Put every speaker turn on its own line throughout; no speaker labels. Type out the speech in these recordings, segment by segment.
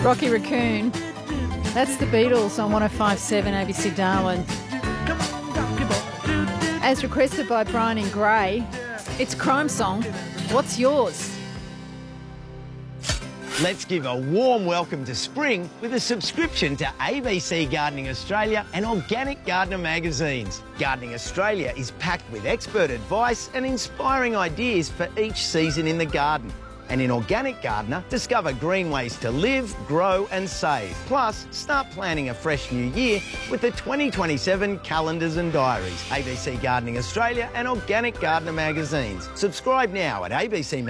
Rocky Raccoon. That's the Beatles on 105.7 ABC Darwin. As requested by Brian in Grey, it's Crime Song. What's yours?
Let's give a warm welcome to spring with a subscription to ABC Gardening Australia and Organic Gardener magazines. Gardening Australia is packed with expert advice and inspiring ideas for each season in the garden. And in Organic Gardener, discover green ways to live, grow and save. Plus, start planning a fresh new year with the 2027 calendars and diaries. ABC Gardening Australia and Organic Gardener magazines. Subscribe now at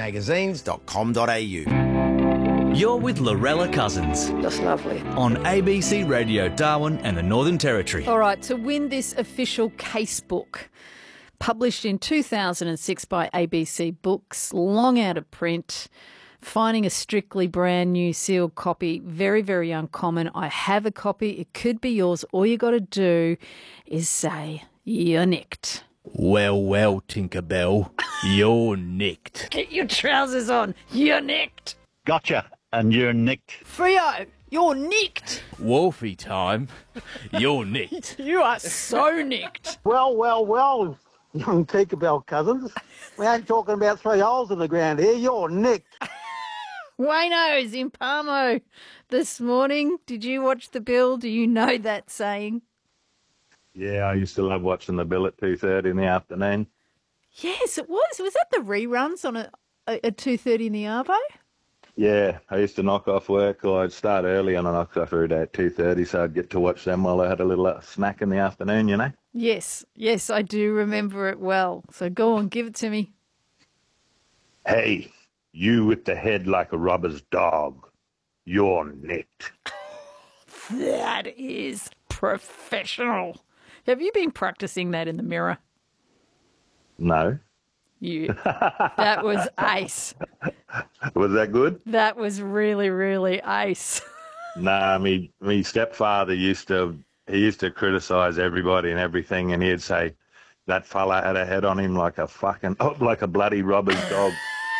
abcmagazines.com.au.
You're with Lorella Cousins.
Just lovely.
On ABC Radio Darwin and the Northern Territory.
All right, to win this official casebook, published in 2006 by ABC Books, long out of print, finding a strictly brand new sealed copy, very, very uncommon. I have a copy. It could be yours. All you got to do is say, you're nicked.
Well, Tinkerbell, you're nicked.
Get your trousers on. You're nicked.
Gotcha, and you're nicked.
Freo, you're nicked.
Wolfie time, you're nicked.
You are so nicked.
Well, young Tinkerbell cousins. We ain't talking about 3 holes in the ground here. You're nicked.
Wayno's in Palmo this morning. Did you watch the Bill? Do you know that saying?
Yeah, I used to love watching the Bill at 2:30 in the afternoon.
Yes, it was. Was that the reruns on at 2:30 in the arvo?
Yeah, I used to knock off work, or I'd start early and I knocked off every day at 2:30, so I'd get to watch them while I had a little snack in the afternoon, you know?
Yes, I do remember it well. So go on, give it to me.
Hey, you with the head like a robber's dog, you're nicked.
That is professional. Have you been practicing that in the mirror?
No.
That was ace.
Was that good?
That was really, really ace.
Nah, me stepfather used to criticise everybody and everything, and he'd say that fella had a head on him like a bloody robber's dog.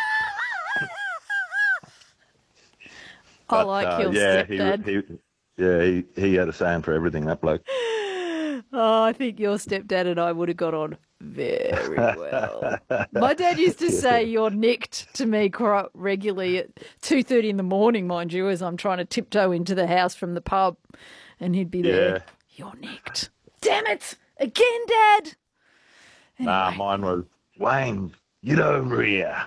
I like your stepdad.
He had a saying for everything, that bloke.
Oh, I think your stepdad and I would have got on very well. My dad used to say you're nicked to me quite regularly at 2:30 in the morning, mind you, as I'm trying to tiptoe into the house from the pub. And he'd be there.
Yeah.
You're nicked. Damn it! Again, Dad! Anyway.
Nah, mine was, Wayne, get over here.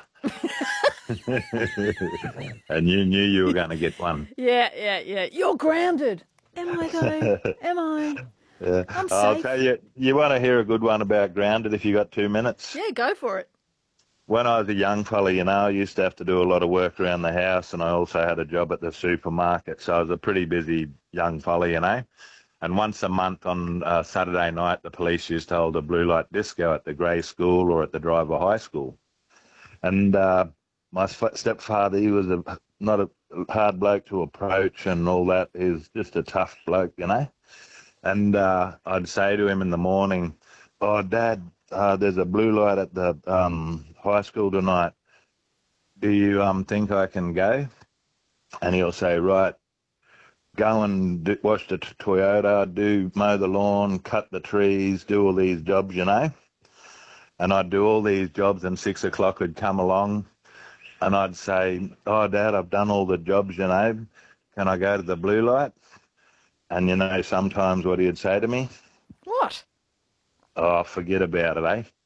And you knew you were going to get one.
Yeah. You're grounded. Am I, though? Am I?
Yeah.
I'm
I'll
safe.
tell you want to hear a good one about grounded if you got 2 minutes?
Yeah, go for it.
When I was a young fella, I used to have to do a lot of work around the house, and I also had a job at the supermarket, so I was a pretty busy young fella, And once a month on Saturday night, the police used to hold a blue light disco at the Grey School or at the Driver High School. And my stepfather, he was not a hard bloke to approach and all that. He was just a tough bloke, And I'd say to him in the morning, "Oh, Dad, there's a blue light at the high school tonight. Do you think I can go?" And he'll say, "Right, go and wash the Toyota, mow the lawn, cut the trees, do all these jobs, And I'd do all these jobs, and 6 o'clock would come along, and I'd say, "Oh, Dad, I've done all the jobs, Can I go to the blue light?" And sometimes what he'd say to me?
What?
"Oh, forget about it, eh?"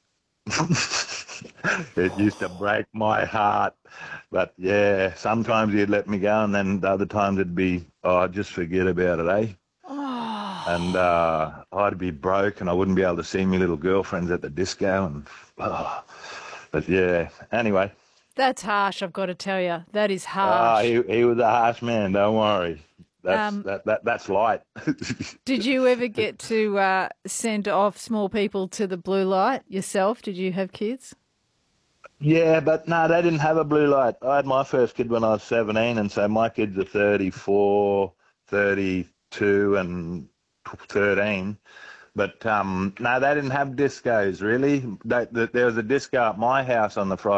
It used to break my heart. But, yeah, sometimes he'd let me go, and then the other times it'd be, "Oh, just forget about it, eh?"
Oh.
And I'd be broke, and I wouldn't be able to see my little girlfriends at the disco. But, yeah, anyway.
That's harsh, I've got to tell you. That is harsh.
He was a harsh man, don't worry. That's light.
Did you ever get to send off small people to the blue light yourself? Did you have kids?
Yeah, but no, they didn't have a blue light. I had my first kid when I was 17, and so my kids are 34, 32 and 13. But no, they didn't have discos, really. There was a disco at my house on the Friday